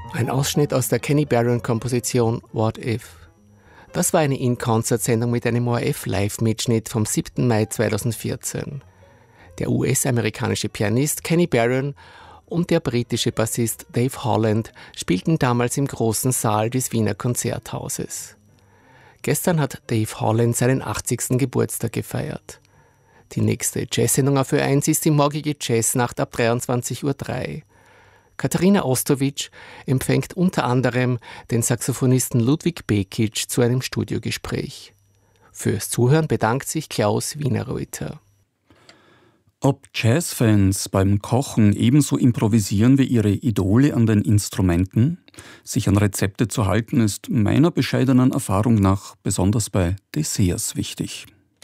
Ein Ausschnitt aus der Kenny Barron-Komposition What If. Das war eine In-Concert-Sendung mit einem ORF-Live-Mitschnitt vom 7. Mai 2014. Der US-amerikanische Pianist Kenny Barron und der britische Bassist Dave Holland spielten damals im großen Saal des Wiener Konzerthauses. Gestern hat Dave Holland seinen 80. Geburtstag gefeiert. Die nächste Jazz-Sendung auf Ö1 ist die morgige Jazznacht ab 23:03 Uhr. Katharina Ostowitsch empfängt unter anderem den Saxophonisten Ludwig Bekic zu einem Studiogespräch. Fürs Zuhören bedankt sich Klaus Wienerreuter. Ob Jazzfans beim Kochen ebenso improvisieren wie ihre Idole an den Instrumenten? Sich an Rezepte zu halten, ist meiner bescheidenen Erfahrung nach besonders bei Desserts wichtig.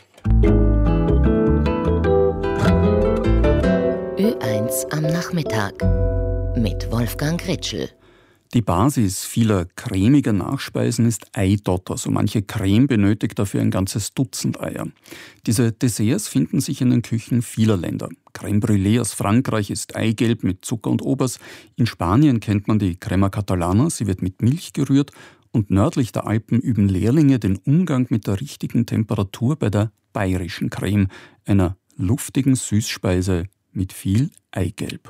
Ö1 am Nachmittag mit Wolfgang Ritschl. Die Basis vieler cremiger Nachspeisen ist Eidotter. So manche Creme benötigt dafür ein ganzes Dutzend Eier. Diese Desserts finden sich in den Küchen vieler Länder. Crème Brûlée aus Frankreich ist eigelb mit Zucker und Obers. In Spanien kennt man die Crema Catalana, sie wird mit Milch gerührt. Und nördlich der Alpen üben Lehrlinge den Umgang mit der richtigen Temperatur bei der bayerischen Creme, einer luftigen Süßspeise mit viel Eigelb.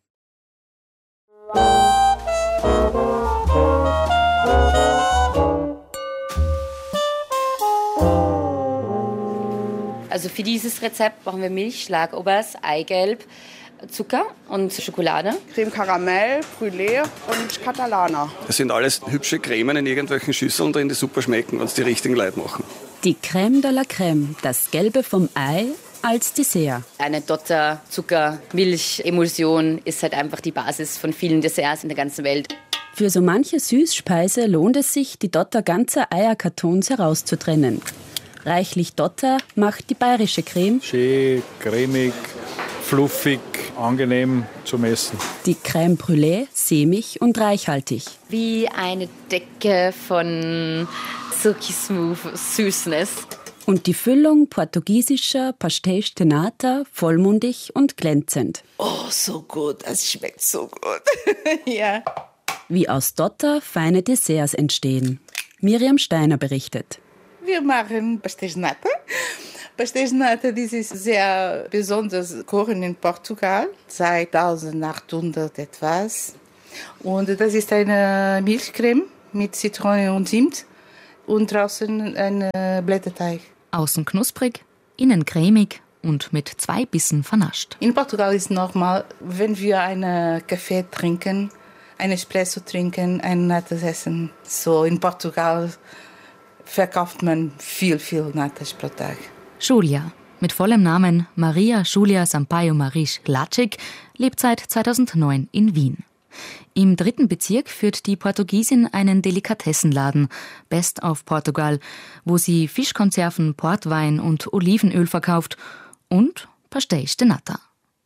Also für dieses Rezept brauchen wir Milch, Schlagobers, Eigelb, Zucker und Schokolade. Creme Karamell, Brûlée und Catalana. Das sind alles hübsche Cremen in irgendwelchen Schüsseln drin, die super schmecken und es die richtigen Leute machen. Die Crème de la Crème, das Gelbe vom Ei als Dessert. Eine Dotter, Zucker, Milch, Emulsion ist halt einfach die Basis von vielen Desserts in der ganzen Welt. Für so manche Süßspeise lohnt es sich, die Dotter ganzer Eierkartons herauszutrennen. Reichlich Dotter macht die bayerische Creme. Schön, cremig, fluffig, angenehm zum Essen. Die Crème Brûlée, sämig und reichhaltig. Wie eine Decke von Silky Smooth Süßness. Und die Füllung portugiesischer Pastéis de Nata, vollmundig und glänzend. Oh, so gut, es schmeckt so gut. Ja. Wie aus Dotter feine Desserts entstehen. Miriam Steiner berichtet. Wir machen Pastéis de Nata. Pastéis de Nata, das ist sehr besonders Kuchen in Portugal, seit 1800 etwas. Und das ist eine Milchcreme mit Zitrone und Zimt und draußen ein Blätterteig. Außen knusprig, innen cremig und mit 2 Bissen vernascht. In Portugal ist normal, wenn wir einen Kaffee trinken, ein Espresso trinken, ein Natas essen. So in Portugal verkauft man viel Natas pro Tag. Julia, mit vollem Namen Maria Julia Sampaio Marisch Latschik, lebt seit 2009 in Wien. Im 3. Bezirk führt die Portugiesin einen Delikatessenladen, Best of Portugal, wo sie Fischkonserven, Portwein und Olivenöl verkauft und Pastéis de Nata.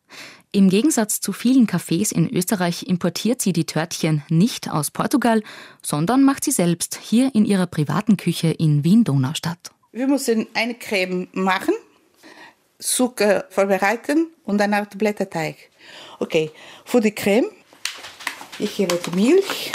Im Gegensatz zu vielen Cafés in Österreich importiert sie die Törtchen nicht aus Portugal, sondern macht sie selbst hier in ihrer privaten Küche in Wien-Donaustadt. Wir müssen eine Creme machen, Zucker vorbereiten und eine Art Blätterteig. Okay, für die Creme, ich gebe die Milch.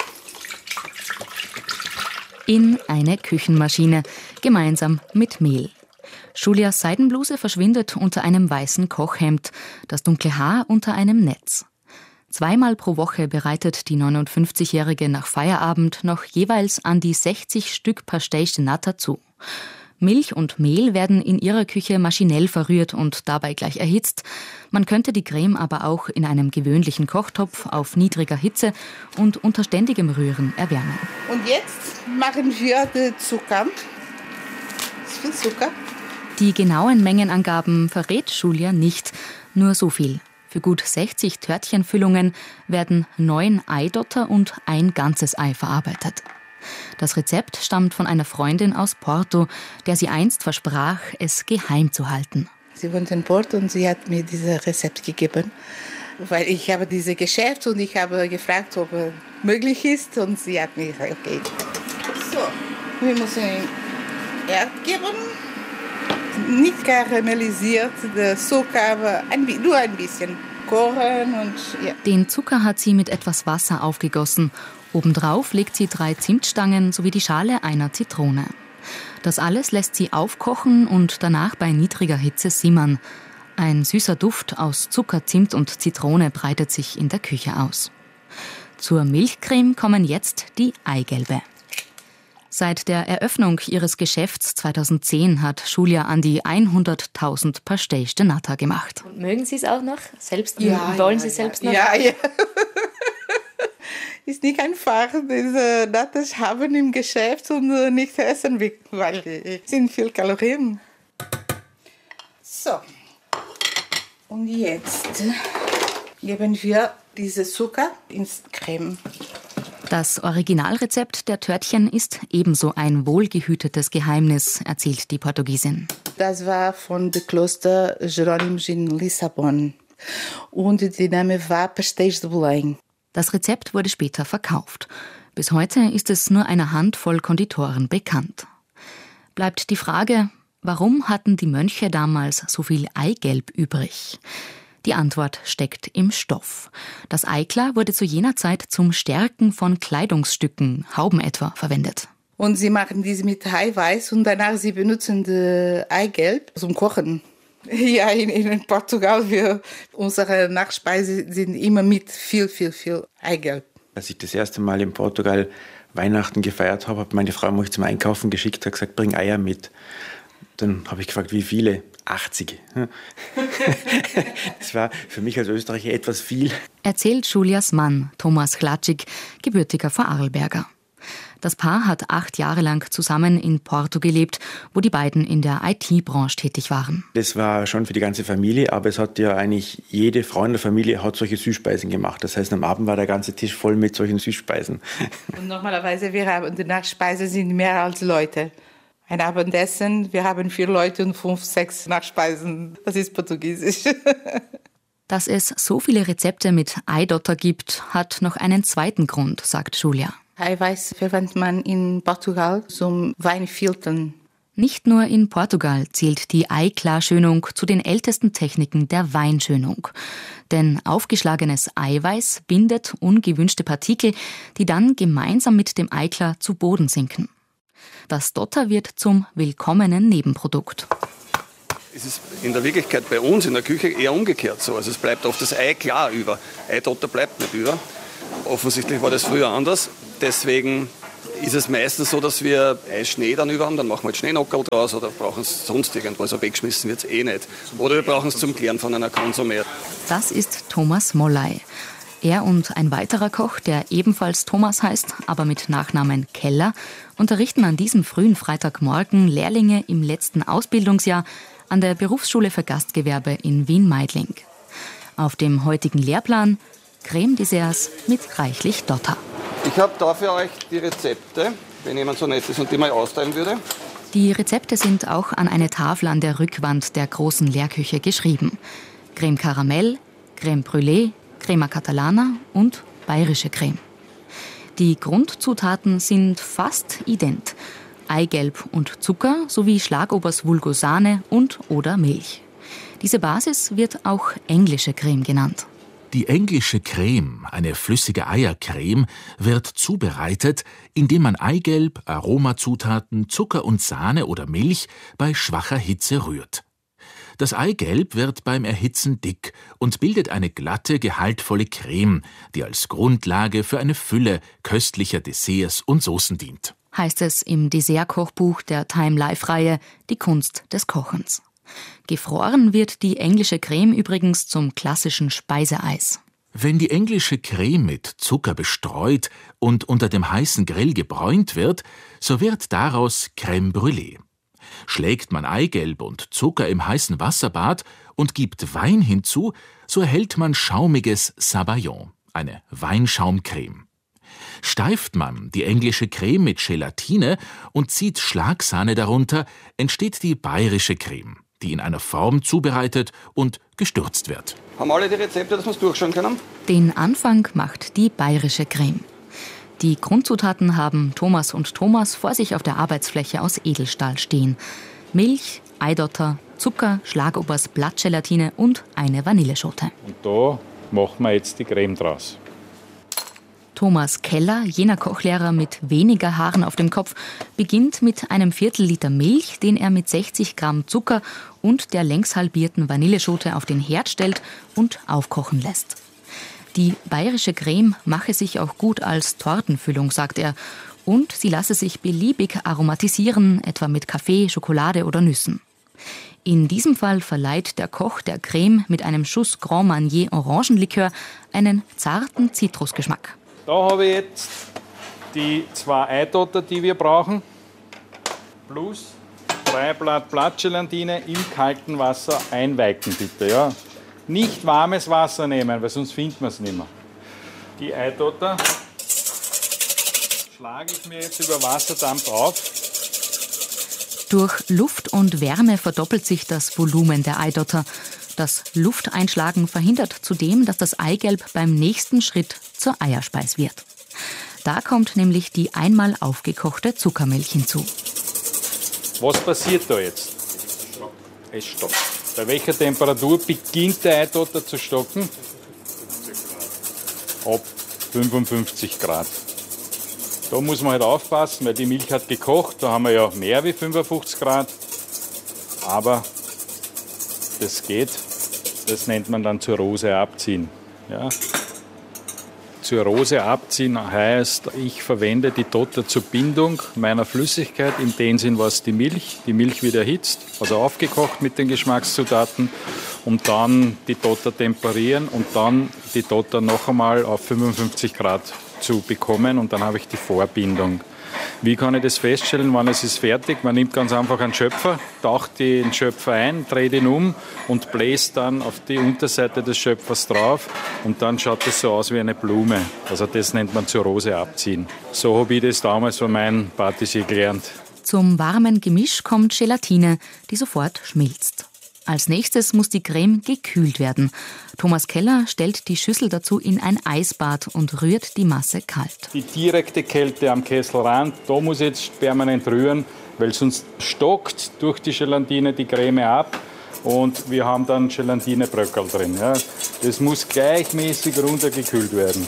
In eine Küchenmaschine, gemeinsam mit Mehl. Julias Seidenbluse verschwindet unter einem weißen Kochhemd, das dunkle Haar unter einem Netz. 2-mal pro Woche bereitet die 59-Jährige nach Feierabend noch jeweils an die 60 Stück Pastéis de Nata zu. Milch und Mehl werden in ihrer Küche maschinell verrührt und dabei gleich erhitzt. Man könnte die Creme aber auch in einem gewöhnlichen Kochtopf auf niedriger Hitze und unter ständigem Rühren erwärmen. Und jetzt machen wir den Zucker. Das ist viel Zucker. Die genauen Mengenangaben verrät Julia nicht, nur so viel. Für gut 60 Törtchenfüllungen werden 9 Eidotter und ein ganzes Ei verarbeitet. Das Rezept stammt von einer Freundin aus Porto, der sie einst versprach, es geheim zu halten. Sie wohnt in Porto und sie hat mir dieses Rezept gegeben, weil ich habe dieses Geschäft und ich habe gefragt, ob es möglich ist und sie hat mir gesagt, okay. So, wir müssen Erd geben. Nicht karamellisiert, der Zucker, aber nur ein bisschen. kochen und ja. Den Zucker hat sie mit etwas Wasser aufgegossen. Obendrauf legt sie 3 Zimtstangen sowie die Schale einer Zitrone. Das alles lässt sie aufkochen und danach bei niedriger Hitze simmern. Ein süßer Duft aus Zucker, Zimt und Zitrone breitet sich in der Küche aus. Zur Milchcreme kommen jetzt die Eigelbe. Seit der Eröffnung ihres Geschäfts 2010 hat Julia an die 100.000 Pastéis de Nata gemacht. Und mögen Sie es auch noch? Selbst? Ja, wollen Sie selbst noch? Ja. Ist nicht einfach, diese Natas haben im Geschäft und nicht essen, weil es sind viel Kalorien. So. Und jetzt geben wir diese Zucker ins Creme. Das Originalrezept der Törtchen ist ebenso ein wohlgehütetes Geheimnis, erzählt die Portugiesin. Das war von dem Kloster Jerônimos in Lissabon. Und der Name war Pastéis de Belém. Das Rezept wurde später verkauft. Bis heute ist es nur einer Handvoll Konditoren bekannt. Bleibt die Frage, warum hatten die Mönche damals so viel Eigelb übrig? Die Antwort steckt im Stoff. Das Eiklar wurde zu jener Zeit zum Stärken von Kleidungsstücken, Hauben etwa, verwendet. Und sie machen dies mit Eiweiß und danach sie benutzen das Eigelb zum Kochen. Ja, in Portugal, unsere Nachspeise sind immer mit viel Eigelb. Als ich das erste Mal in Portugal Weihnachten gefeiert habe, hat meine Frau mich zum Einkaufen geschickt und gesagt, bring Eier mit. Dann habe ich gefragt, wie viele? 80. Das war für mich als Österreicher etwas viel. Erzählt Julias Mann, Thomas Hladschik, gebürtiger Vorarlberger. Das Paar hat 8 Jahre lang zusammen in Porto gelebt, wo die beiden in der IT-Branche tätig waren. Das war schon für die ganze Familie, aber es hat ja eigentlich jede Frau in der Familie hat solche Süßspeisen gemacht. Das heißt, am Abend war der ganze Tisch voll mit solchen Süßspeisen. Und normalerweise, die Nachspeisen sind mehr als Leute. Ein Abendessen, wir haben 4 Leute und 5, 6 Nachspeisen. Das ist portugiesisch. Dass es so viele Rezepte mit Eidotter gibt, hat noch einen zweiten Grund, sagt Julia. Eiweiß verwendet man in Portugal zum Weinfiltern. Nicht nur in Portugal zählt die Eiklarschönung zu den ältesten Techniken der Weinschönung. Denn aufgeschlagenes Eiweiß bindet ungewünschte Partikel, die dann gemeinsam mit dem Eiklar zu Boden sinken. Das Dotter wird zum willkommenen Nebenprodukt. Es ist in der Wirklichkeit bei uns in der Küche eher umgekehrt so. Also es bleibt oft das Ei klar über. Eidotter bleibt nicht über. Offensichtlich war das früher anders. Deswegen ist es meistens so, dass wir Eischnee dann über haben. Dann machen wir halt Schneenockerl draus oder brauchen es sonst irgendwo. Also weggeschmissen wird es eh nicht. Oder wir brauchen es zum Klären von einer Konsumé. Das ist Thomas Mollay. Er und ein weiterer Koch, der ebenfalls Thomas heißt, aber mit Nachnamen Keller, unterrichten an diesem frühen Freitagmorgen Lehrlinge im letzten Ausbildungsjahr an der Berufsschule für Gastgewerbe in Wien-Meidling. Auf dem heutigen Lehrplan Creme-Desserts mit reichlich Dotter. Ich habe da für euch die Rezepte, wenn jemand so nett ist und die mal austeilen würde. Die Rezepte sind auch an eine Tafel an der Rückwand der großen Lehrküche geschrieben. Creme Caramel, Creme Brûlée, Crema Catalana und bayerische Creme. Die Grundzutaten sind fast ident. Eigelb und Zucker sowie Schlagobers Vulgosane und oder Milch. Diese Basis wird auch englische Creme genannt. Die englische Creme, eine flüssige Eiercreme, wird zubereitet, indem man Eigelb, Aromazutaten, Zucker und Sahne oder Milch bei schwacher Hitze rührt. Das Eigelb wird beim Erhitzen dick und bildet eine glatte, gehaltvolle Creme, die als Grundlage für eine Fülle köstlicher Desserts und Soßen dient. Heißt es im Dessertkochbuch der Time-Life-Reihe Die Kunst des Kochens. Gefroren wird die englische Creme übrigens zum klassischen Speiseeis. Wenn die englische Creme mit Zucker bestreut und unter dem heißen Grill gebräunt wird, so wird daraus Crème Brûlée. Schlägt man Eigelb und Zucker im heißen Wasserbad und gibt Wein hinzu, so erhält man schaumiges Sabayon, eine Weinschaumcreme. Steift man die englische Creme mit Gelatine und zieht Schlagsahne darunter, entsteht die bayerische Creme, die in einer Form zubereitet und gestürzt wird. Haben alle die Rezepte, dass wir es durchschauen können? Den Anfang macht die bayerische Creme. Die Grundzutaten haben Thomas und Thomas vor sich auf der Arbeitsfläche aus Edelstahl stehen. Milch, Eidotter, Zucker, Schlagobers, Blattgelatine und eine Vanilleschote. Und da machen wir jetzt die Creme draus. Thomas Keller, jener Kochlehrer mit weniger Haaren auf dem Kopf, beginnt mit einem Viertel-Liter Milch, den er mit 60 Gramm Zucker und der längs halbierten Vanilleschote auf den Herd stellt und aufkochen lässt. Die bayerische Creme mache sich auch gut als Tortenfüllung, sagt er. Und sie lasse sich beliebig aromatisieren, etwa mit Kaffee, Schokolade oder Nüssen. In diesem Fall verleiht der Koch der Creme mit einem Schuss Grand Marnier Orangenlikör einen zarten Zitrusgeschmack. Da habe ich jetzt die 2 Eidotter, die wir brauchen, plus 3 Blatt Blattgelatine im kalten Wasser einweichen, bitte. Ja. Nicht warmes Wasser nehmen, weil sonst findet man es nicht mehr. Die Eidotter schlage ich mir jetzt über Wasserdampf auf. Durch Luft und Wärme verdoppelt sich das Volumen der Eidotter. Das Lufteinschlagen verhindert zudem, dass das Eigelb beim nächsten Schritt zur Eierspeis wird. Da kommt nämlich die einmal aufgekochte Zuckermilch hinzu. Was passiert da jetzt? Es stockt. Bei welcher Temperatur beginnt der Eidotter zu stocken? Ab 55 Grad. Da muss man halt aufpassen, weil die Milch hat gekocht. Da haben wir ja mehr wie 55 Grad. Aber das geht. Das nennt man dann zur Rose abziehen. Ja. Zur Rose abziehen heißt, ich verwende die Dotter zur Bindung meiner Flüssigkeit. In dem Sinn war es die Milch. Die Milch wird erhitzt, also aufgekocht mit den Geschmackszutaten. Und dann die Dotter temperieren und dann die Dotter noch einmal auf 55 Grad zu bekommen. Und dann habe ich die Vorbindung. Wie kann ich das feststellen, wann es ist fertig? Man nimmt ganz einfach einen Schöpfer, taucht den Schöpfer ein, dreht ihn um und bläst dann auf die Unterseite des Schöpfers drauf und dann schaut es so aus wie eine Blume. Also das nennt man zur Rose abziehen. So habe ich das damals von meinem Patissier gelernt. Zum warmen Gemisch kommt Gelatine, die sofort schmilzt. Als nächstes muss die Creme gekühlt werden. Thomas Keller stellt die Schüssel dazu in ein Eisbad und rührt die Masse kalt. Die direkte Kälte am Kesselrand, da muss ich jetzt permanent rühren, weil sonst stockt durch die Gelatine die Creme ab und wir haben dann Gelatinebröckel drin. Ja. Das muss gleichmäßig runtergekühlt werden.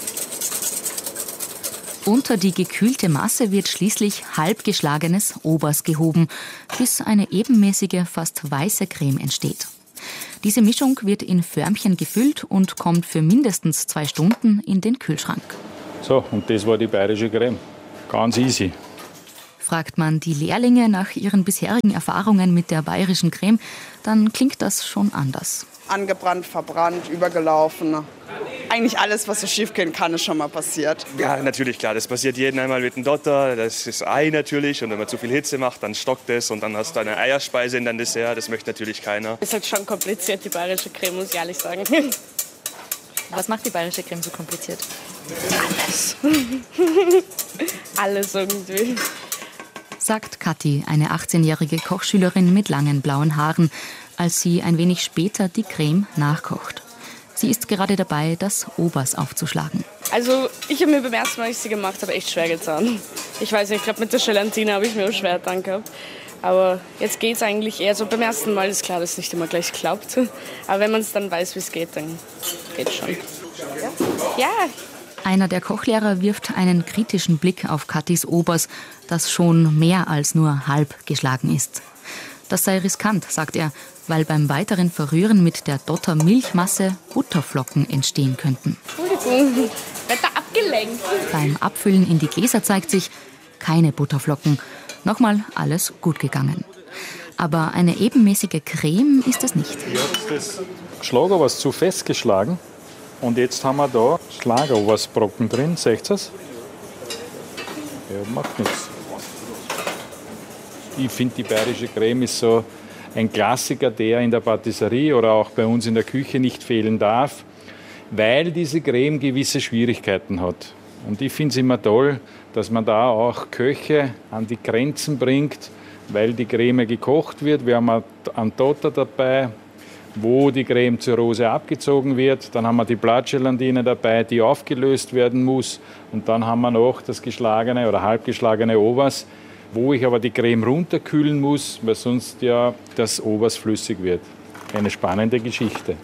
Unter die gekühlte Masse wird schließlich halb geschlagenes Obers gehoben, bis eine ebenmäßige, fast weiße Creme entsteht. Diese Mischung wird in Förmchen gefüllt und kommt für mindestens 2 Stunden in den Kühlschrank. So, und das war die bayerische Creme. Ganz easy. Fragt man die Lehrlinge nach ihren bisherigen Erfahrungen mit der bayerischen Creme, dann klingt das schon anders. Angebrannt, verbrannt, übergelaufen. Eigentlich alles, was so schief gehen kann, ist schon mal passiert. Ja, natürlich, klar. Das passiert jeden einmal mit dem Dotter. Das ist Ei natürlich. Und wenn man zu viel Hitze macht, dann stockt es. Und dann hast du eine Eierspeise in dein Dessert. Das möchte natürlich keiner. Ist halt schon kompliziert, die bayerische Creme, muss ich ehrlich sagen. Was macht die bayerische Creme so kompliziert? Alles. Alles irgendwie. Sagt Kathi, eine 18-jährige Kochschülerin mit langen blauen Haaren, als sie ein wenig später die Creme nachkocht. Sie ist gerade dabei, das Obers aufzuschlagen. Also ich habe mir beim ersten Mal, als ich sie gemacht habe, echt schwer getan. Ich weiß nicht, ich glaube mit der Gelatine habe ich mir auch schwer getan gehabt. Aber jetzt geht es eigentlich eher so. Beim ersten Mal ist klar, dass es nicht immer gleich klappt. Aber wenn man es dann weiß, wie es geht, dann geht es schon. Ja. Einer der Kochlehrer wirft einen kritischen Blick auf Kathis Obers, das schon mehr als nur halb geschlagen ist. Das sei riskant, sagt er, weil beim weiteren Verrühren mit der Dotter-Milchmasse Butterflocken entstehen könnten. Entschuldigung, Wetter abgelenkt. Beim Abfüllen in die Gläser zeigt sich, keine Butterflocken. Nochmal alles gut gegangen. Aber eine ebenmäßige Creme ist es nicht. Ich habe das Schlagobers zu fest geschlagen und jetzt haben wir da Schlagobersbrocken drin, seht ihr es? Ja, macht nichts. Ich finde, die bayerische Creme ist so ein Klassiker, der in der Patisserie oder auch bei uns in der Küche nicht fehlen darf, weil diese Creme gewisse Schwierigkeiten hat. Und ich finde es immer toll, dass man da auch Köche an die Grenzen bringt, weil die Creme gekocht wird. Wir haben einen Dotter dabei, wo die Creme zur Rose abgezogen wird. Dann haben wir die Blattgelatine dabei, die aufgelöst werden muss. Und dann haben wir noch das geschlagene oder halbgeschlagene Obers. wo ich aber die Creme runterkühlen muss, weil sonst ja das Oberst flüssig wird. Eine spannende Geschichte.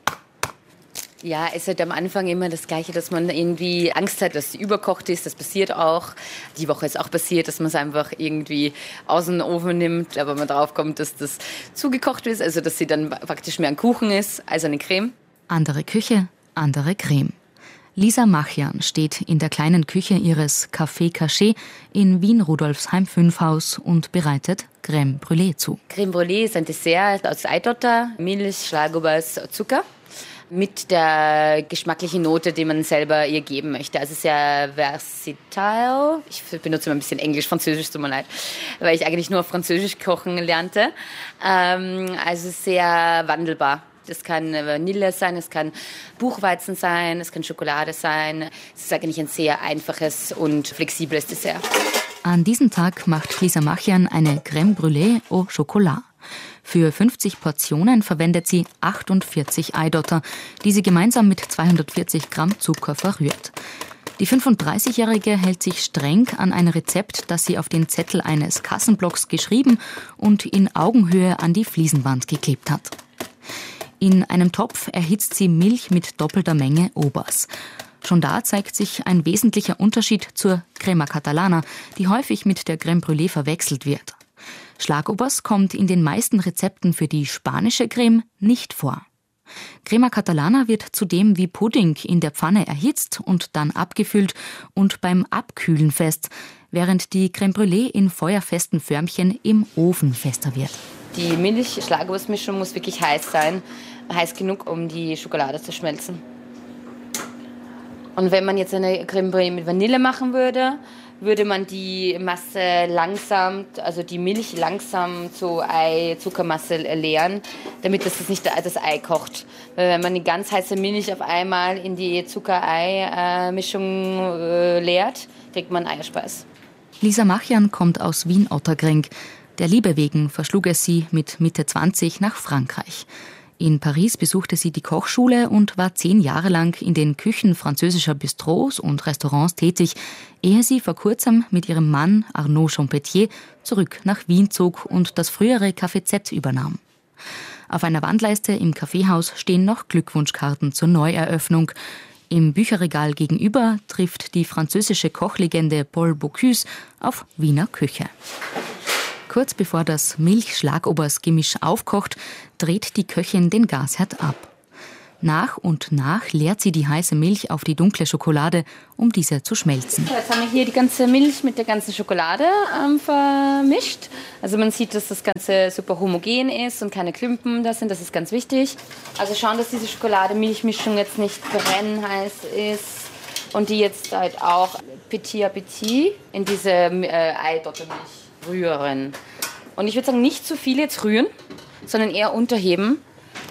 Ja, es ist halt am Anfang immer das Gleiche, dass man irgendwie Angst hat, dass sie überkocht ist. Das passiert auch. Die Woche ist auch passiert, dass man es einfach irgendwie aus dem Ofen nimmt, aber man drauf kommt, dass das zugekocht ist, also dass sie dann praktisch mehr ein Kuchen ist als eine Creme. Andere Küche, andere Creme. Lisa Machian steht in der kleinen Küche ihres Café Cachet in Wien-Rudolfsheim 5 Haus und bereitet Crème Brûlée zu. Crème Brûlée ist ein Dessert aus Eidotter, Milch, Schlagobers, Zucker. Mit der geschmacklichen Note, die man selber ihr geben möchte. Also sehr versatile. Ich benutze immer ein bisschen Englisch, Französisch, tut mir leid, weil ich eigentlich nur auf Französisch kochen lernte. Also sehr wandelbar. Das kann Vanille sein, es kann Buchweizen sein, es kann Schokolade sein. Es ist eigentlich ein sehr einfaches und flexibles Dessert. An diesem Tag macht Lisa Machian eine Crème Brûlée au Chocolat. Für 50 Portionen verwendet sie 48 Eidotter, die sie gemeinsam mit 240 Gramm Zucker verrührt. Die 35-Jährige hält sich streng an ein Rezept, das sie auf den Zettel eines Kassenblocks geschrieben und in Augenhöhe an die Fliesenwand geklebt hat. In einem Topf erhitzt sie Milch mit doppelter Menge Obers. Schon da zeigt sich ein wesentlicher Unterschied zur Crema Catalana, die häufig mit der Crème Brûlée verwechselt wird. Schlagobers kommt in den meisten Rezepten für die spanische Creme nicht vor. Crema Catalana wird zudem wie Pudding in der Pfanne erhitzt und dann abgefüllt und beim Abkühlen fest, während die Crème Brûlée in feuerfesten Förmchen im Ofen fester wird. Die Milch-Schlagobers-Mischung muss wirklich heiß sein, heiß genug, um die Schokolade zu schmelzen. Und wenn man jetzt eine Crème Brûlée mit Vanille machen würde, würde man die Masse langsam, also die Milch langsam zu Zuckermasse leeren, damit das nicht das Ei kocht. Weil wenn man die ganz heiße Milch auf einmal in die Zucker-Ei-Mischung leert, kriegt man Eierspeis. Lisa Machian kommt aus Wien-Otterkring. Der Liebe wegen verschlug es sie mit Mitte 20 nach Frankreich. In Paris besuchte sie die Kochschule und war 10 Jahre lang in den Küchen französischer Bistros und Restaurants tätig, ehe sie vor kurzem mit ihrem Mann Arnaud Champetier zurück nach Wien zog und das frühere Café Z übernahm. Auf einer Wandleiste im Kaffeehaus stehen noch Glückwunschkarten zur Neueröffnung. Im Bücherregal gegenüber trifft die französische Kochlegende Paul Bocuse auf Wiener Küche. Kurz bevor das Milch-Schlagobers-Gemisch aufkocht, dreht die Köchin den Gasherd ab. Nach und nach leert sie die heiße Milch auf die dunkle Schokolade, um diese zu schmelzen. Jetzt haben wir hier die ganze Milch mit der ganzen Schokolade vermischt. Also man sieht, dass das Ganze super homogen ist und keine Klumpen da sind. Das ist ganz wichtig. Also schauen, dass diese Schokolade-Milch-Mischung jetzt nicht brennheiß ist. Und die jetzt halt auch petit à petit in diese Eidottermilch rühren. Und ich würde sagen, nicht zu viel jetzt rühren, sondern eher unterheben,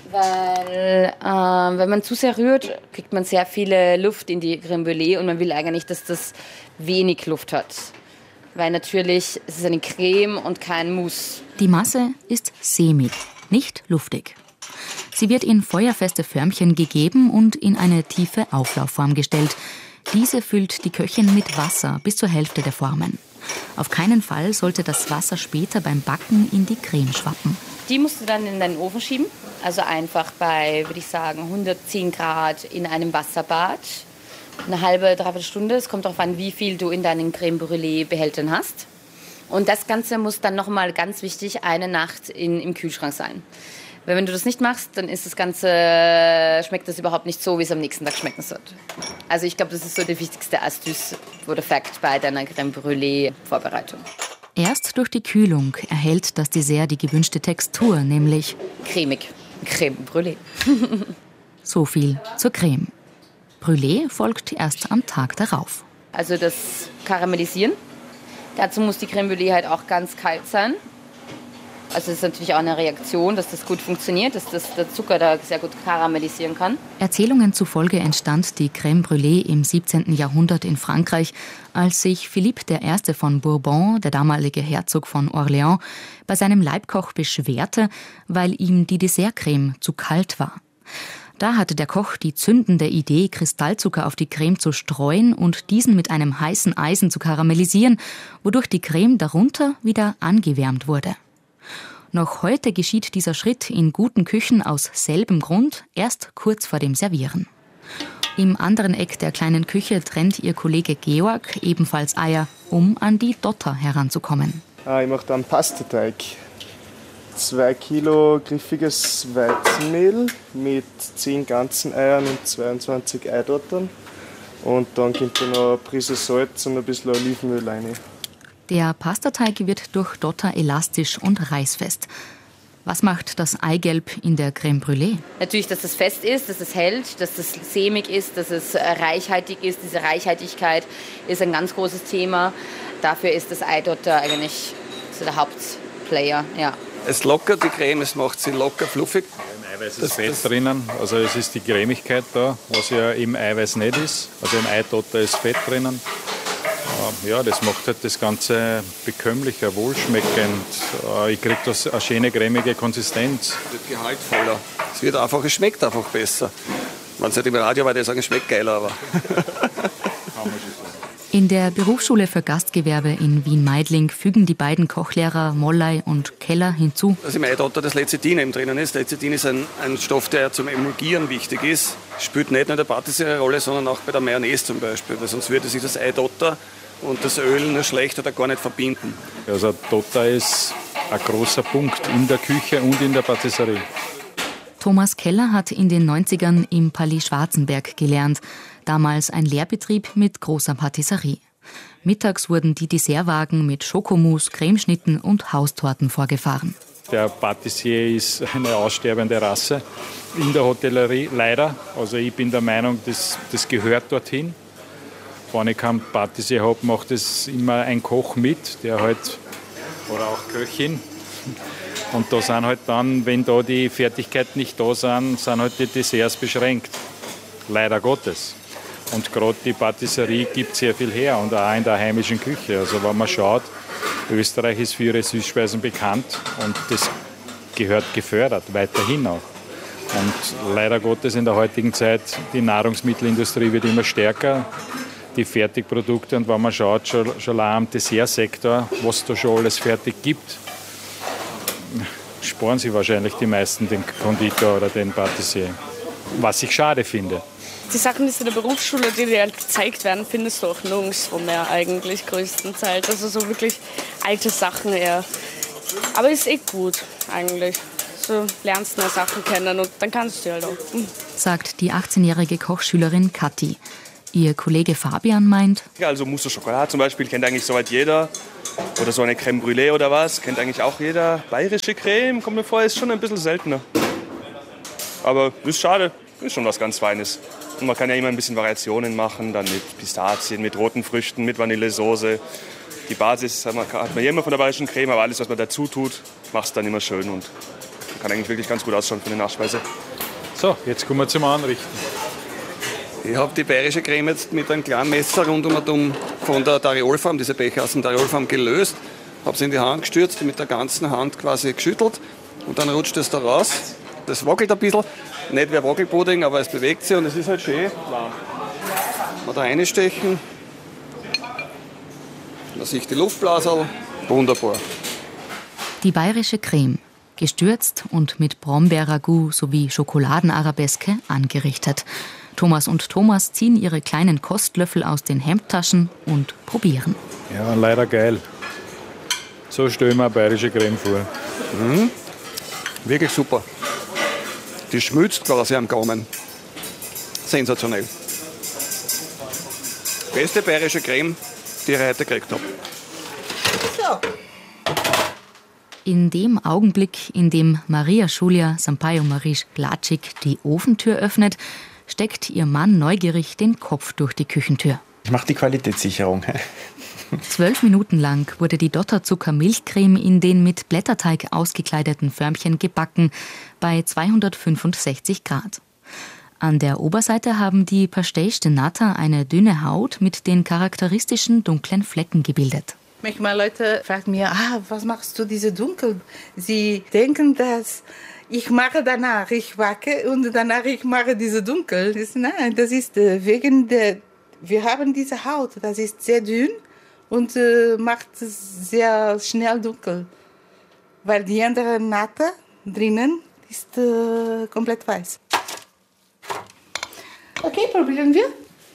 weil wenn man zu sehr rührt, kriegt man sehr viele Luft in die Crème Brûlée und man will eigentlich, dass das wenig Luft hat. Weil natürlich es ist eine Creme und kein Mousse. Die Masse ist sämig, nicht luftig. Sie wird in feuerfeste Förmchen gegeben und in eine tiefe Auflaufform gestellt. Diese füllt die Köchin mit Wasser bis zur Hälfte der Formen. Auf keinen Fall sollte das Wasser später beim Backen in die Creme schwappen. Die musst du dann in deinen Ofen schieben. Also einfach bei, würde ich sagen, 110 Grad in einem Wasserbad. Eine halbe, dreiviertel Stunde. Es kommt darauf an, wie viel du in deinen Crème Brûlée Behältern hast. Und das Ganze muss dann nochmal ganz wichtig eine Nacht im Kühlschrank sein. Weil wenn du das nicht machst, dann ist das Ganze, schmeckt das überhaupt nicht so, wie es am nächsten Tag schmecken sollte. Also ich glaube, das ist so der wichtigste Astuce oder Fakt bei deiner Crème Brûlée Vorbereitung. Erst durch die Kühlung erhält das Dessert die gewünschte Textur, nämlich cremig. Crème Brûlée. So viel zur Creme. Brûlée folgt erst am Tag darauf. Also das Karamellisieren. Dazu muss die Crème Brûlée halt auch ganz kalt sein. Also es ist natürlich auch eine Reaktion, dass das gut funktioniert, dass der Zucker da sehr gut karamellisieren kann. Erzählungen zufolge entstand die Crème Brûlée im 17. Jahrhundert in Frankreich, als sich Philippe I. von Bourbon, der damalige Herzog von Orléans, bei seinem Leibkoch beschwerte, weil ihm die Dessertcreme zu kalt war. Da hatte der Koch die zündende Idee, Kristallzucker auf die Creme zu streuen und diesen mit einem heißen Eisen zu karamellisieren, wodurch die Creme darunter wieder angewärmt wurde. Noch heute geschieht dieser Schritt in guten Küchen aus selbem Grund, erst kurz vor dem Servieren. Im anderen Eck der kleinen Küche trennt ihr Kollege Georg ebenfalls Eier, um an die Dotter heranzukommen. Ich mache da einen Pastateig. 2 Kilo griffiges Weizenmehl mit 10 ganzen Eiern und 22 Eidottern. Und dann kommt da noch eine Prise Salz und ein bisschen Olivenöl rein. Der Pastateig wird durch Dotter elastisch und reißfest. Was macht das Eigelb in der Crème Brûlée? Natürlich, dass es fest ist, dass es hält, dass es sämig ist, dass es reichhaltig ist. Diese Reichhaltigkeit ist ein ganz großes Thema. Dafür ist das Eidotter eigentlich so der Hauptplayer. Ja. Es lockert die Creme, es macht sie locker fluffig. Im Eiweiß ist Fett drinnen, also es ist die Cremigkeit da, was ja im Eiweiß nicht ist. Also im Eidotter ist Fett drinnen. Ja, das macht halt das Ganze bekömmlicher, wohlschmeckend. Ich kriege das eine schöne, cremige Konsistenz. Es wird gehaltvoller. Es schmeckt einfach besser. Man sagt im Radio, weil die sagen, es schmeckt geiler, aber... In der Berufsschule für Gastgewerbe in Wien-Meidling fügen die beiden Kochlehrer Mollei und Keller hinzu. Dass im Eidotter das Lecithin eben drinnen ist. Lecithin ist ein Stoff, der zum Emulgieren wichtig ist. Spielt nicht nur in der Patisserie eine Rolle, sondern auch bei der Mayonnaise zum Beispiel. Weil sonst würde sich das Eidotter und das Öl nur schlecht oder gar nicht verbinden. Also Dotter ist ein großer Punkt in der Küche und in der Patisserie. Thomas Keller hat in den 90ern im Palais Schwarzenberg gelernt. Damals ein Lehrbetrieb mit großer Patisserie. Mittags wurden die Dessertwagen mit Schokomousse, Cremeschnitten und Haustorten vorgefahren. Der Patissier ist eine aussterbende Rasse in der Hotellerie, leider. Also ich bin der Meinung, das gehört dorthin. Wenn ich keinen Patissier habe, macht es immer ein Koch mit, der halt, oder auch Köchin. Und da sind halt dann, wenn da die Fertigkeiten nicht da sind halt die Desserts beschränkt. Leider Gottes. Und gerade die Patisserie gibt sehr viel her und auch in der heimischen Küche. Also wenn man schaut, Österreich ist für ihre Süßspeisen bekannt und das gehört gefördert, weiterhin auch. Und leider Gottes in der heutigen Zeit, die Nahrungsmittelindustrie wird immer stärker, die Fertigprodukte. Und wenn man schaut, schon am Dessertsektor, was da schon alles fertig gibt, sparen sie wahrscheinlich die meisten den Konditor oder den Patissier. Was ich schade finde. Die Sachen, die in der Berufsschule, die dir halt gezeigt werden, findest du auch nirgendwo mehr eigentlich größtenteils. Also so wirklich alte Sachen eher. Aber ist gut eigentlich. So lernst neue Sachen kennen und dann kannst du halt auch. Sagt die 18-jährige Kochschülerin Kathi. Ihr Kollege Fabian meint... Also Mousse au Chocolat zum Beispiel kennt eigentlich soweit jeder. Oder so eine Crème Brûlée oder was, kennt eigentlich auch jeder. Bayerische Creme, kommt mir vor, ist schon ein bisschen seltener. Aber ist schade, ist schon was ganz Feines. Und man kann ja immer ein bisschen Variationen machen, dann mit Pistazien, mit roten Früchten, mit Vanillesoße. Die Basis hat man ja immer von der bayerischen Creme, aber alles, was man dazu tut, macht es dann immer schön und kann eigentlich wirklich ganz gut ausschauen für eine Nachspeise. So, jetzt kommen wir zum Anrichten. Ich habe die bayerische Creme jetzt mit einem kleinen Messer rundum von der Dariolform, diese Becher aus der Dariolform, gelöst. Habe sie in die Hand gestürzt, mit der ganzen Hand quasi geschüttelt und dann rutscht es da raus. Das wackelt ein bisschen, nicht wie ein Wackelpudding, aber es bewegt sich und es ist halt schön warm. Mal da reinstechen, da sehe ich die Luftblaserl, wunderbar. Die bayerische Creme, gestürzt und mit Brombeerragout sowie Schokoladenarabeske angerichtet. Thomas und Thomas ziehen ihre kleinen Kostlöffel aus den Hemdtaschen und probieren. Ja, leider geil. So stelle ich mir eine bayerische Creme vor. Mhm. Wirklich super. Die schmilzt quasi am Gaumen. Sensationell. Beste bayerische Creme, die ich heute gekriegt habe. So. In dem Augenblick, in dem Maria Julia Sampaio-Marisch-Glatschik die Ofentür öffnet, steckt ihr Mann neugierig den Kopf durch die Küchentür. Ich mache die Qualitätssicherung. 12 Minuten lang wurde die Dotterzucker-Milchcreme in den mit Blätterteig ausgekleideten Förmchen gebacken, bei 265 Grad. An der Oberseite haben die Pastéis de Nata eine dünne Haut mit den charakteristischen dunklen Flecken gebildet. Manchmal Leute fragen mir, was machst du diese dunkel? Sie denken, dass Ich mache danach, ich backe und danach ich mache diese dunkel. Nein, das ist wegen wir haben diese Haut, das ist sehr dünn und macht es sehr schnell dunkel. Weil die andere Natte drinnen ist komplett weiß. Okay, probieren wir.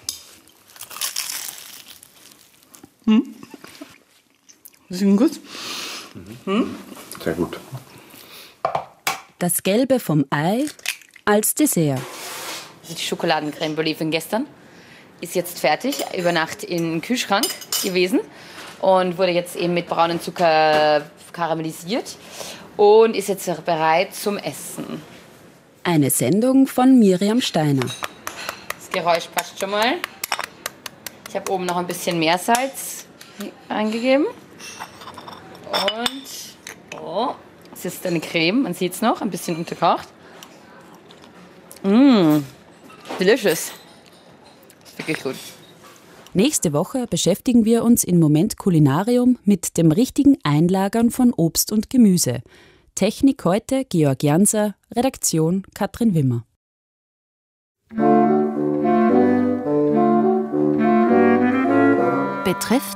Sind gut? Sehr gut. Das Gelbe vom Ei als Dessert. Die Schokoladencreme Brûlée von gestern ist jetzt fertig, über Nacht im Kühlschrank gewesen und wurde jetzt eben mit braunem Zucker karamellisiert und ist jetzt bereit zum Essen. Eine Sendung von Miriam Steiner. Das Geräusch passt schon mal. Ich habe oben noch ein bisschen Meersalz eingegeben. Und es ist eine Creme, man sieht es noch, ein bisschen unterkocht. Delicious. Ist wirklich gut. Nächste Woche beschäftigen wir uns in Moment Kulinarium mit dem richtigen Einlagern von Obst und Gemüse. Technik heute Georg Janser, Redaktion Katrin Wimmer. Betrifft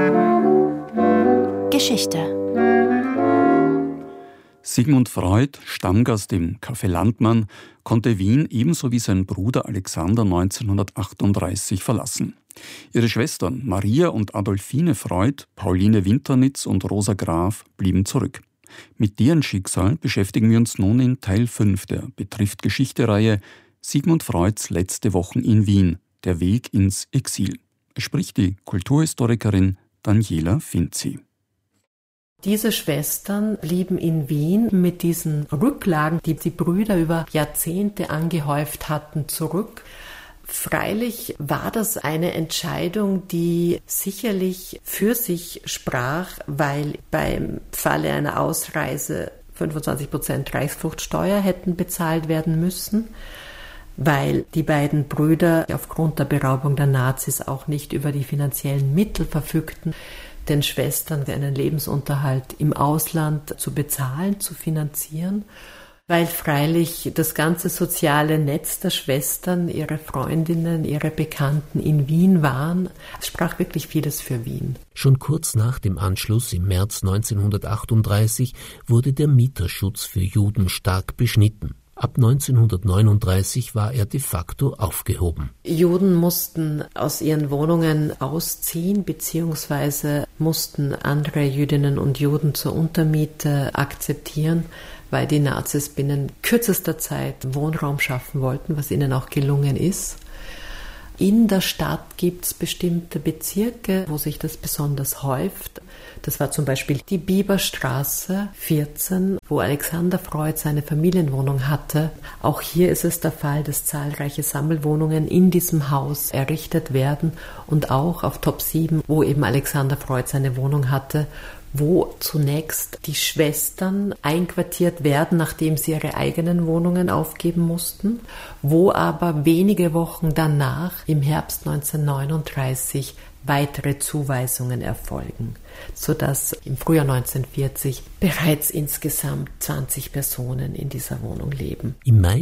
Geschichte. Sigmund Freud, Stammgast im Café Landmann, konnte Wien ebenso wie sein Bruder Alexander 1938 verlassen. Ihre Schwestern Maria und Adolphine Freud, Pauline Winternitz und Rosa Graf blieben zurück. Mit deren Schicksal beschäftigen wir uns nun in Teil 5 der Betrifft Geschichte-Reihe Sigmund Freuds letzte Wochen in Wien, der Weg ins Exil. Es spricht die Kulturhistorikerin Daniela Finzi. Diese Schwestern blieben in Wien mit diesen Rücklagen, die die Brüder über Jahrzehnte angehäuft hatten, zurück. Freilich war das eine Entscheidung, die sicherlich für sich sprach, weil beim Falle einer Ausreise 25% Reichsfruchtsteuer hätten bezahlt werden müssen, weil die beiden Brüder aufgrund der Beraubung der Nazis auch nicht über die finanziellen Mittel verfügten, den Schwestern einen Lebensunterhalt im Ausland zu bezahlen, zu finanzieren, weil freilich das ganze soziale Netz der Schwestern, ihre Freundinnen, ihre Bekannten in Wien waren. Es sprach wirklich vieles für Wien. Schon kurz nach dem Anschluss im März 1938 wurde der Mieterschutz für Juden stark beschnitten. Ab 1939 war er de facto aufgehoben. Juden mussten aus ihren Wohnungen ausziehen bzw. mussten andere Jüdinnen und Juden zur Untermiete akzeptieren, weil die Nazis binnen kürzester Zeit Wohnraum schaffen wollten, was ihnen auch gelungen ist. In der Stadt gibt es bestimmte Bezirke, wo sich das besonders häuft. Das war zum Beispiel die Bieberstraße 14, wo Alexander Freud seine Familienwohnung hatte. Auch hier ist es der Fall, dass zahlreiche Sammelwohnungen in diesem Haus errichtet werden und auch auf Top 7, wo eben Alexander Freud seine Wohnung hatte, wo zunächst die Schwestern einquartiert werden, nachdem sie ihre eigenen Wohnungen aufgeben mussten, wo aber wenige Wochen danach, im Herbst 1939, weitere Zuweisungen erfolgen, sodass im Frühjahr 1940 bereits insgesamt 20 Personen in dieser Wohnung leben. Im Mai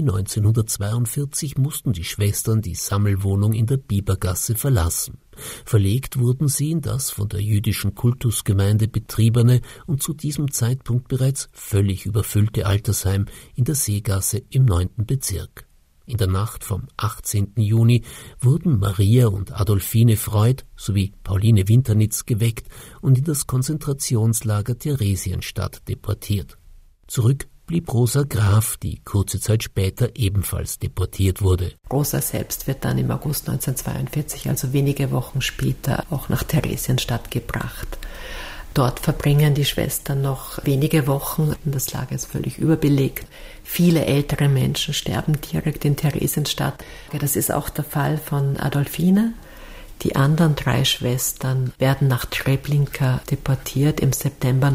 1942 mussten die Schwestern die Sammelwohnung in der Biebergasse verlassen. Verlegt wurden sie in das von der jüdischen Kultusgemeinde betriebene und zu diesem Zeitpunkt bereits völlig überfüllte Altersheim in der Seegasse im 9. Bezirk. In der Nacht vom 18. Juni wurden Maria und Adolphine Freud sowie Pauline Winternitz geweckt und in das Konzentrationslager Theresienstadt deportiert. Zurück blieb Rosa Graf, die kurze Zeit später ebenfalls deportiert wurde. Rosa selbst wird dann im August 1942, also wenige Wochen später, auch nach Theresienstadt gebracht. Dort verbringen die Schwestern noch wenige Wochen. Das Lager ist völlig überbelegt. Viele ältere Menschen sterben direkt in Theresienstadt. Das ist auch der Fall von Adolphine. Die anderen 3 Schwestern werden nach Treblinka deportiert im September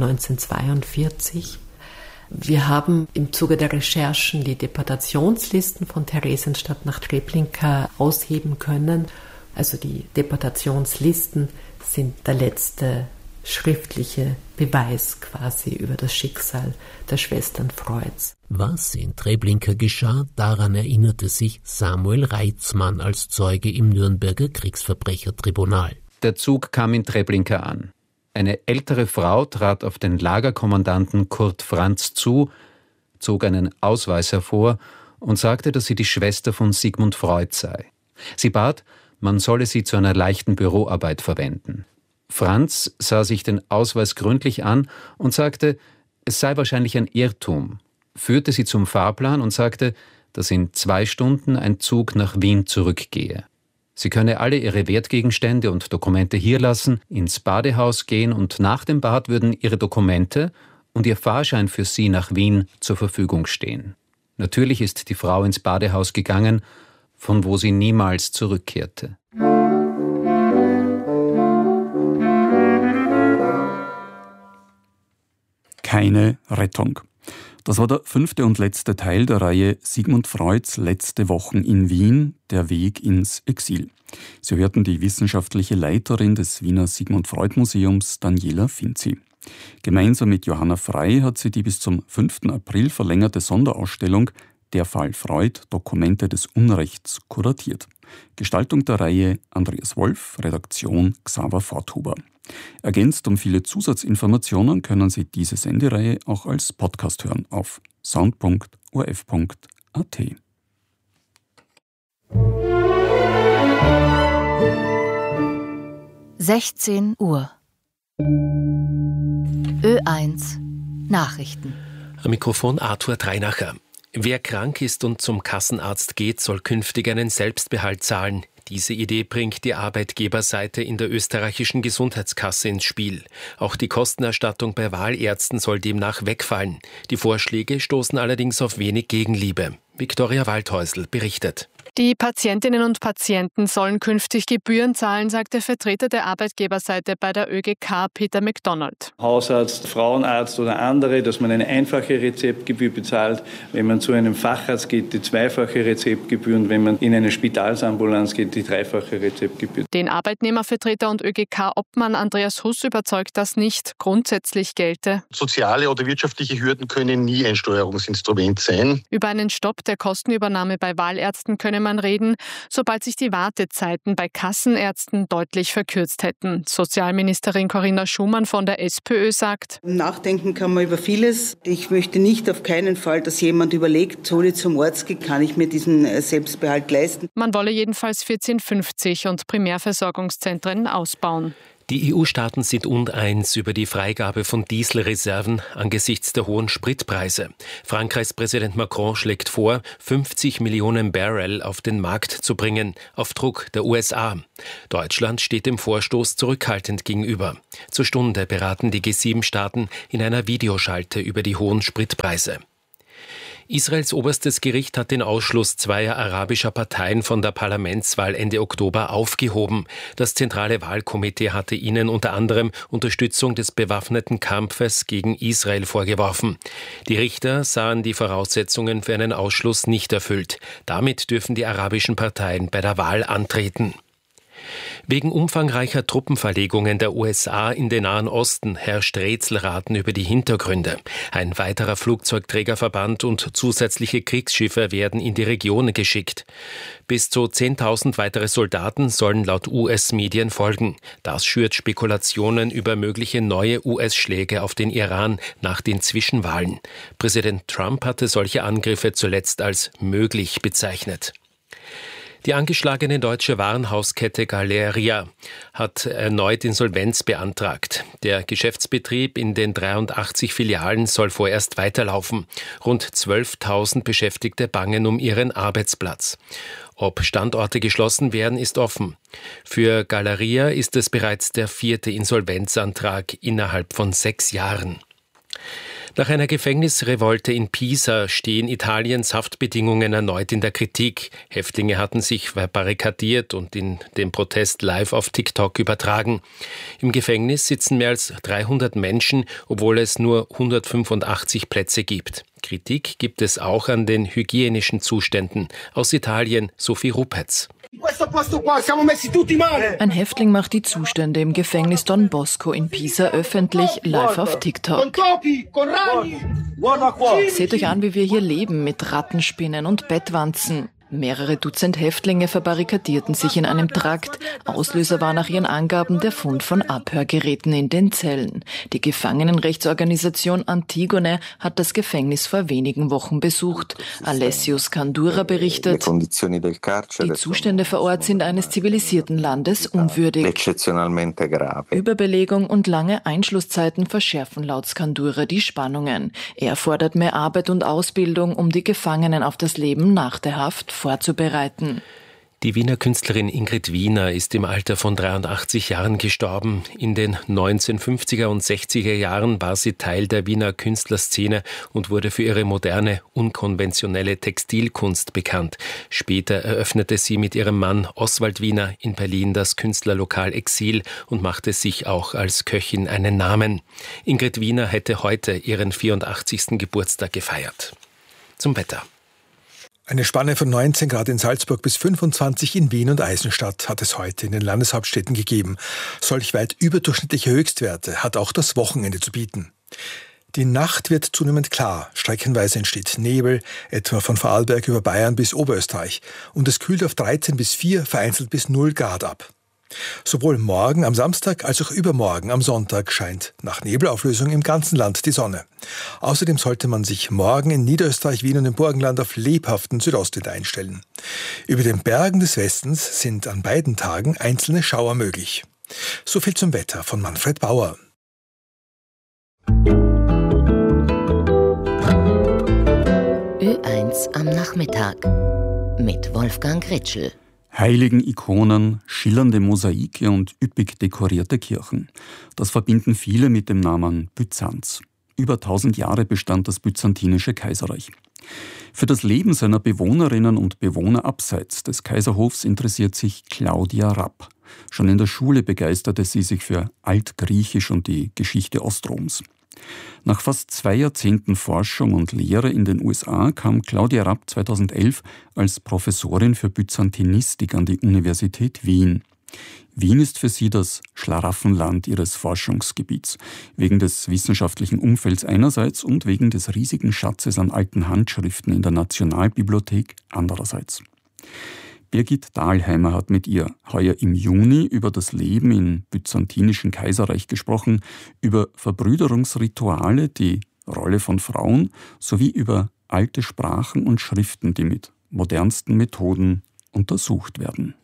1942. Wir haben im Zuge der Recherchen die Deportationslisten von Theresienstadt nach Treblinka ausheben können. Also die Deportationslisten sind der letzte schriftliche Beweis quasi über das Schicksal der Schwestern Freuds. Was in Treblinka geschah, daran erinnerte sich Samuel Reitzmann als Zeuge im Nürnberger Kriegsverbrechertribunal. Der Zug kam in Treblinka an. Eine ältere Frau trat auf den Lagerkommandanten Kurt Franz zu, zog einen Ausweis hervor und sagte, dass sie die Schwester von Sigmund Freud sei. Sie bat, man solle sie zu einer leichten Büroarbeit verwenden. Franz sah sich den Ausweis gründlich an und sagte, es sei wahrscheinlich ein Irrtum, führte sie zum Fahrplan und sagte, dass in 2 Stunden ein Zug nach Wien zurückgehe. Sie könne alle ihre Wertgegenstände und Dokumente hier lassen, ins Badehaus gehen und nach dem Bad würden ihre Dokumente und ihr Fahrschein für sie nach Wien zur Verfügung stehen. Natürlich ist die Frau ins Badehaus gegangen, von wo sie niemals zurückkehrte. Keine Rettung. Das war der 5. und letzte Teil der Reihe Sigmund Freuds letzte Wochen in Wien, der Weg ins Exil. Sie hörten die wissenschaftliche Leiterin des Wiener Sigmund Freud Museums, Daniela Finzi. Gemeinsam mit Johanna Frey hat sie die bis zum 5. April verlängerte Sonderausstellung Der Fall Freud, Dokumente des Unrechts kuratiert. Gestaltung der Reihe Andreas Wolf, Redaktion Xaver Forthuber. Ergänzt um viele Zusatzinformationen können Sie diese Sendereihe auch als Podcast hören auf sound.orf.at. Uhr. Ö1 Nachrichten. Am Mikrofon Arthur Dreinacher. Wer krank ist und zum Kassenarzt geht, soll künftig einen Selbstbehalt zahlen. Diese Idee bringt die Arbeitgeberseite in der österreichischen Gesundheitskasse ins Spiel. Auch die Kostenerstattung bei Wahlärzten soll demnach wegfallen. Die Vorschläge stoßen allerdings auf wenig Gegenliebe. Viktoria Waldhäusl berichtet. Die Patientinnen und Patienten sollen künftig Gebühren zahlen, sagt der Vertreter der Arbeitgeberseite bei der ÖGK, Peter McDonald. Hausarzt, Frauenarzt oder andere, dass man eine einfache Rezeptgebühr bezahlt. Wenn man zu einem Facharzt geht, die 2-fache Rezeptgebühr und wenn man in eine Spitalsambulanz geht, die 3-fache Rezeptgebühr. Den Arbeitnehmervertreter und ÖGK-Obmann Andreas Huss überzeugt, das nicht grundsätzlich gelte. Soziale oder wirtschaftliche Hürden können nie ein Steuerungsinstrument sein. Über einen Stopp der Kostenübernahme bei Wahlärzten könne man reden, sobald sich die Wartezeiten bei Kassenärzten deutlich verkürzt hätten. Sozialministerin Corinna Schumann von der SPÖ sagt: Nachdenken kann man über vieles. Ich möchte nicht auf keinen Fall, dass jemand überlegt, soll ich zum Arzt gehen, kann ich mir diesen Selbstbehalt leisten. Man wolle jedenfalls 1450 und Primärversorgungszentren ausbauen. Die EU-Staaten sind uneins über die Freigabe von Dieselreserven angesichts der hohen Spritpreise. Frankreichs Präsident Macron schlägt vor, 50 Millionen Barrel auf den Markt zu bringen, auf Druck der USA. Deutschland steht dem Vorstoß zurückhaltend gegenüber. Zur Stunde beraten die G7-Staaten in einer Videoschalte über die hohen Spritpreise. Israels oberstes Gericht hat den Ausschluss zweier arabischer Parteien von der Parlamentswahl Ende Oktober aufgehoben. Das zentrale Wahlkomitee hatte ihnen unter anderem Unterstützung des bewaffneten Kampfes gegen Israel vorgeworfen. Die Richter sahen die Voraussetzungen für einen Ausschluss nicht erfüllt. Damit dürfen die arabischen Parteien bei der Wahl antreten. Wegen umfangreicher Truppenverlegungen der USA in den Nahen Osten herrscht Rätselraten über die Hintergründe. Ein weiterer Flugzeugträgerverband und zusätzliche Kriegsschiffe werden in die Region geschickt. Bis zu 10.000 weitere Soldaten sollen laut US-Medien folgen. Das schürt Spekulationen über mögliche neue US-Schläge auf den Iran nach den Zwischenwahlen. Präsident Trump hatte solche Angriffe zuletzt als möglich bezeichnet. Die angeschlagene deutsche Warenhauskette Galeria hat erneut Insolvenz beantragt. Der Geschäftsbetrieb in den 83 Filialen soll vorerst weiterlaufen. Rund 12.000 Beschäftigte bangen um ihren Arbeitsplatz. Ob Standorte geschlossen werden, ist offen. Für Galeria ist es bereits der 4. Insolvenzantrag innerhalb von 6 Jahren. Nach einer Gefängnisrevolte in Pisa stehen Italiens Haftbedingungen erneut in der Kritik. Häftlinge hatten sich verbarrikadiert und in den Protest live auf TikTok übertragen. Im Gefängnis sitzen mehr als 300 Menschen, obwohl es nur 185 Plätze gibt. Kritik gibt es auch an den hygienischen Zuständen. Aus Italien Sophie Rupetz. Ein Häftling macht die Zustände im Gefängnis Don Bosco in Pisa öffentlich, live auf TikTok. Seht euch an, wie wir hier leben, mit Rattenspinnen und Bettwanzen. Mehrere Dutzend Häftlinge verbarrikadierten sich in einem Trakt. Auslöser war nach ihren Angaben der Fund von Abhörgeräten in den Zellen. Die Gefangenenrechtsorganisation Antigone hat das Gefängnis vor wenigen Wochen besucht. Alessio Scandura berichtet, die Zustände vor Ort sind eines zivilisierten Landes unwürdig. Überbelegung und lange Einschlusszeiten verschärfen laut Scandura die Spannungen. Er fordert mehr Arbeit und Ausbildung, um die Gefangenen auf das Leben nach der Haft vorzubereiten. Die Wiener Künstlerin Ingrid Wiener ist im Alter von 83 Jahren gestorben. In den 1950er und 60er Jahren war sie Teil der Wiener Künstlerszene und wurde für ihre moderne, unkonventionelle Textilkunst bekannt. Später eröffnete sie mit ihrem Mann Oswald Wiener in Berlin das Künstlerlokal Exil und machte sich auch als Köchin einen Namen. Ingrid Wiener hätte heute ihren 84. Geburtstag gefeiert. Zum Wetter. Eine Spanne von 19 Grad in Salzburg bis 25 in Wien und Eisenstadt hat es heute in den Landeshauptstädten gegeben. Solch weit überdurchschnittliche Höchstwerte hat auch das Wochenende zu bieten. Die Nacht wird zunehmend klar. Streckenweise entsteht Nebel, etwa von Vorarlberg über Bayern bis Oberösterreich. Und es kühlt auf 13 bis 4, vereinzelt bis 0 Grad ab. Sowohl morgen am Samstag als auch übermorgen am Sonntag scheint nach Nebelauflösung im ganzen Land die Sonne. Außerdem sollte man sich morgen in Niederösterreich, Wien und im Burgenland auf lebhaften Südostwind einstellen. Über den Bergen des Westens sind an beiden Tagen einzelne Schauer möglich. So viel zum Wetter von Manfred Bauer. Ö1 am Nachmittag mit Wolfgang Ritschl. Heiligen Ikonen, schillernde Mosaike und üppig dekorierte Kirchen. Das verbinden viele mit dem Namen Byzanz. Über 1000 Jahre bestand das Byzantinische Kaiserreich. Für das Leben seiner Bewohnerinnen und Bewohner abseits des Kaiserhofs interessiert sich Claudia Rapp. Schon in der Schule begeisterte sie sich für Altgriechisch und die Geschichte Ostroms. Nach fast 2 Jahrzehnten Forschung und Lehre in den USA kam Claudia Rapp 2011 als Professorin für Byzantinistik an die Universität Wien. Wien ist für sie das Schlaraffenland ihres Forschungsgebiets, wegen des wissenschaftlichen Umfelds einerseits und wegen des riesigen Schatzes an alten Handschriften in der Nationalbibliothek andererseits. Birgit Dahlheimer hat mit ihr heuer im Juni über das Leben im byzantinischen Kaiserreich gesprochen, über Verbrüderungsrituale, die Rolle von Frauen sowie über alte Sprachen und Schriften, die mit modernsten Methoden untersucht werden.